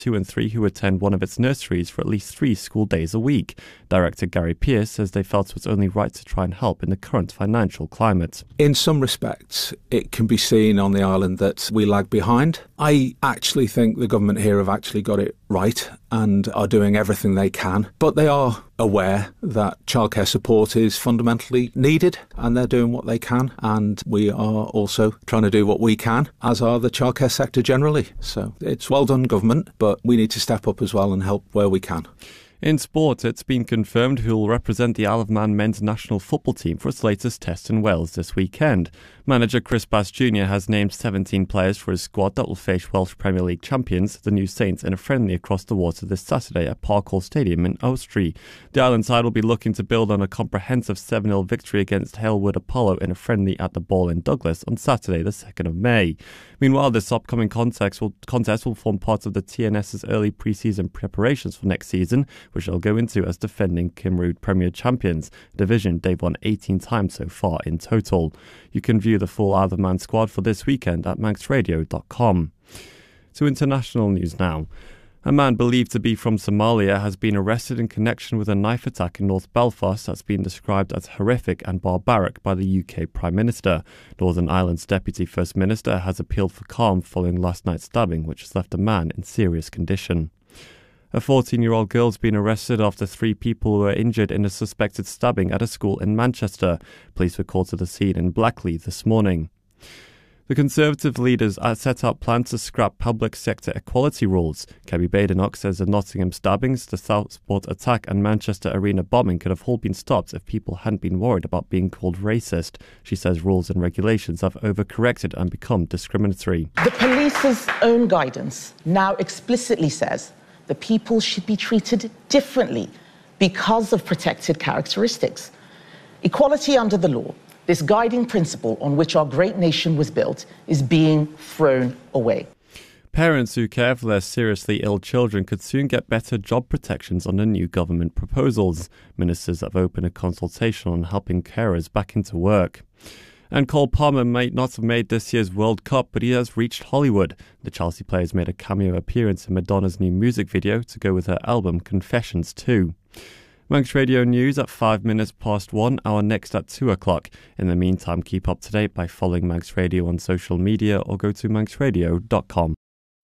2 and 3 who attend one of its nurseries for at least 3 school days a week. Director Gary Pearce says they felt it was only right to try and help in the current financial climate. In some respects, it can be seen on the island that we lag behind. I actually think the government here have actually got it right and are doing everything they can, but they are aware that childcare support is fundamentally needed and they're doing what they can, and we are also trying to do what we can, as are the childcare sector generally. So it's well done, government, but we need to step up as well and help where we can. In sport, it's been confirmed who will represent the Isle of Man men's national football team for its latest test in Wales this weekend. Manager Chris Bass Jr. has named 17 players for his squad that will face Welsh Premier League champions, the New Saints, in a friendly across the water this Saturday at Parkhall Stadium in Owstree. The island side will be looking to build on a comprehensive 7-0 victory against Halewood Apollo in a friendly at the Ball in Douglas on Saturday the 2nd of May. Meanwhile, this upcoming contest will form part of the TNS's early pre-season preparations for next season, which they'll go into as defending Cymru Premier champions, a division they've won 18 times so far in total. You can view the full Isle of Man squad for this weekend at manxradio.com. To international news now. A man believed to be from Somalia has been arrested in connection with a knife attack in North Belfast that's been described as horrific and barbaric by the UK Prime Minister. Northern Ireland's Deputy First Minister has appealed for calm following last night's stabbing, which has left a man in serious condition. A 14-year-old girl has been arrested after 3 people were injured in a suspected stabbing at a school in Manchester. Police were called to the scene in Blackley this morning. The Conservative leaders set out plans to scrap public sector equality rules. Kerry Badenoch says the Nottingham stabbings, the Southport attack and Manchester Arena bombing could have all been stopped if people hadn't been worried about being called racist. She says rules and regulations have overcorrected and become discriminatory. The police's own guidance now explicitly says that people should be treated differently because of protected characteristics. Equality under the law, this guiding principle on which our great nation was built, is being thrown away. Parents who care for their seriously ill children could soon get better job protections under new government proposals. Ministers have opened a consultation on helping carers back into work. And Cole Palmer might not have made this year's World Cup, but he has reached Hollywood. The Chelsea player has made a cameo appearance in Madonna's new music video to go with her album Confessions 2. Manx Radio News at 1:05, our next at 2 o'clock. In the meantime, keep up to date by following Manx Radio on social media or go to manxradio.com.